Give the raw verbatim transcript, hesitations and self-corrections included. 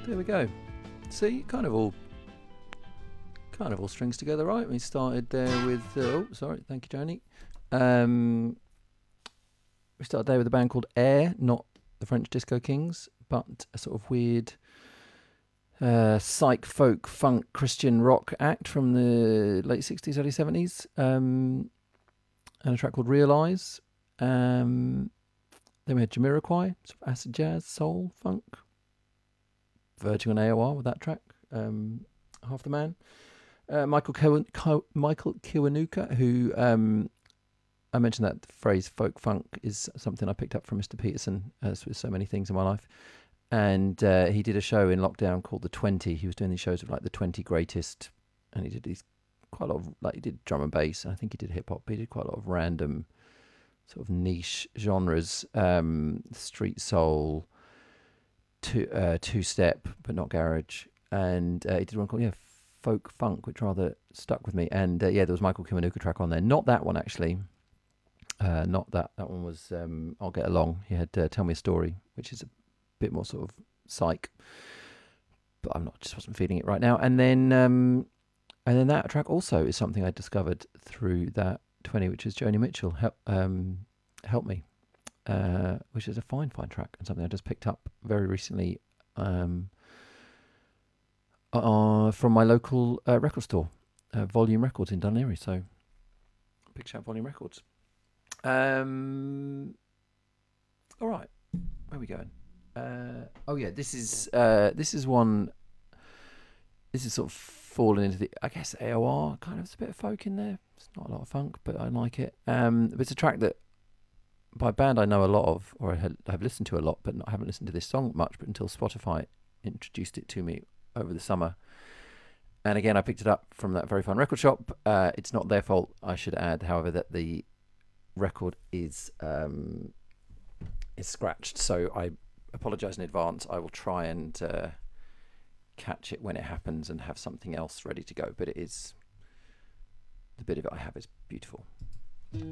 There we go. See, kind of all, kind of all strings together, right? We started there with. Uh, oh, sorry, thank you, Joni. Um, we started there with a band called Air, not the French Disco Kings, but a sort of weird uh, psych, folk, funk, Christian rock act from the late sixties, early seventies, um, and a track called Realise. Um, then we had Jamiroquai, sort of acid jazz, soul, funk. Verging on A O R with that track, um, Half the Man. Uh, Michael Kiwan- Ki- Michael Kiwanuka, who um, I mentioned that phrase folk funk is something I picked up from Mister Peterson, as with so many things in my life. And uh, he did a show in lockdown called The twenty. He was doing these shows of like the twenty greatest, and he did these quite a lot of, like he did drum and bass, and I think he did hip hop, but he did quite a lot of random sort of niche genres, um, street soul, two uh, two step, but not garage. And uh, he did one called yeah folk funk, which rather stuck with me. And uh, yeah, there was Michael Kiwanuka track on there. Not that one actually. Uh, not that. That one was um, I'll Get Along. He had uh, Tell Me a Story, which is a bit more sort of psych, but I'm not just wasn't feeling it right now. And then um, and then that track also is something I discovered through that twenty, which is Joni Mitchell. Help um, Help Me. Uh, which is a fine, fine track and something I just picked up very recently um, uh, from my local uh, record store, uh, Volume Records in Dun Laoghaire. So, big shout, Volume Records. Um, all right, where are we going? Uh, oh yeah, this is uh, this is one. This is sort of falling into the, I guess, A O R kind of. There's a bit of folk in there. It's not a lot of funk, but I like it. Um, but it's a track that, by a band I know a lot of, or I have listened to a lot, but I haven't listened to this song much, but until Spotify introduced it to me over the summer. And again, I picked it up from that very fun record shop. Uh, it's not their fault, I should add, however, that the record is um, is scratched. So I apologise in advance. I will try and uh, catch it when it happens and have something else ready to go. But it is, the bit of it I have is beautiful.